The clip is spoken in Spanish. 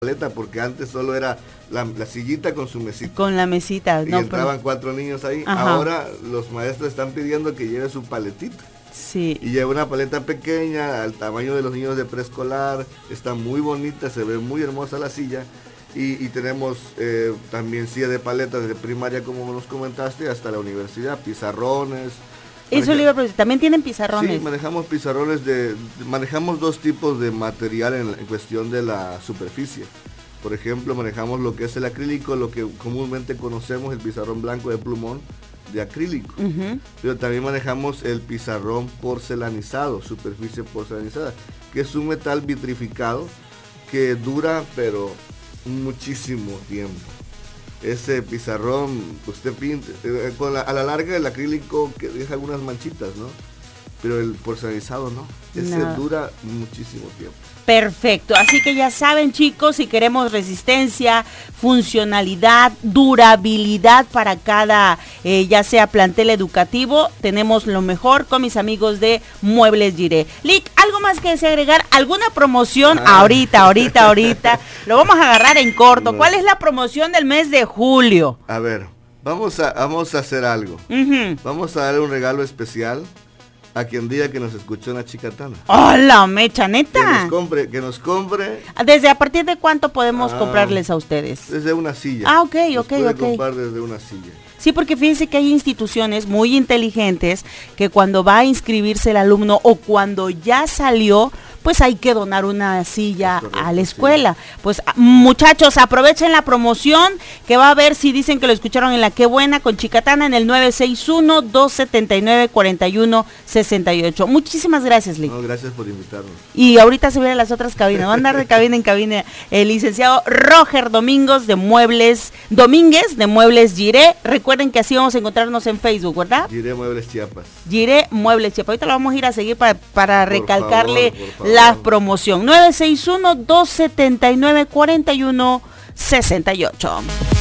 paleta, porque antes solo era la sillita con su mesita. Con la mesita. Y entraban 4 niños ahí. Ajá. Ahora los maestros están pidiendo que lleve su paletita. Sí. Y lleva una paleta pequeña, al tamaño de los niños de preescolar. Está muy bonita, se ve muy hermosa la silla. Y tenemos también silla de paleta desde primaria, como nos comentaste, hasta la universidad, pizarrones. Eso le iba a preguntar, ¿también tienen pizarrones? Sí, manejamos pizarrones manejamos 2 tipos de material en cuestión de la superficie. Por ejemplo, manejamos lo que es el acrílico, lo que comúnmente conocemos, el pizarrón blanco de plumón de acrílico. Pero también manejamos el pizarrón porcelanizado, superficie porcelanizada, que es un metal vitrificado que dura, pero muchísimo tiempo. Ese pizarrón, usted pinta, a la larga el acrílico que deja algunas manchitas, ¿no? Pero el porcelanizado no, ese dura muchísimo tiempo. Perfecto, así que ya saben, chicos, si queremos resistencia, funcionalidad, durabilidad para cada, ya sea plantel educativo, tenemos lo mejor con mis amigos de Muebles Jiré. Lick, ¿algo más que desea agregar? ¿Alguna promoción? Ahorita, lo vamos a agarrar en corto. ¿Cuál es la promoción del mes de julio? A ver, vamos a hacer algo. Vamos a darle un regalo especial a quien diga que nos escuchó una chicatana. ¡Hola, mecha, neta! Que nos compre. ¿Desde a partir de cuánto podemos comprarles a ustedes? Desde una silla. Ok. Comprar desde una silla. Sí, porque fíjense que hay instituciones muy inteligentes que cuando va a inscribirse el alumno o cuando ya salió, pues hay que donar una silla a la escuela. Sí. Pues muchachos, aprovechen la promoción que va a haber, si dicen que lo escucharon en la Qué Buena con Chicatana, en el 961-279-4168. Muchísimas gracias, Lick. No, gracias por invitarnos. Y ahorita se vienen las otras cabinas. Va a andar de cabina en cabina el licenciado Roger Domínguez de Muebles Jiré. Recuerden que así vamos a encontrarnos en Facebook, ¿verdad? Jiré Muebles Chiapas. Jiré Muebles Chiapas. Ahorita lo vamos a ir a seguir para recalcarle la promoción. 961-279-4168.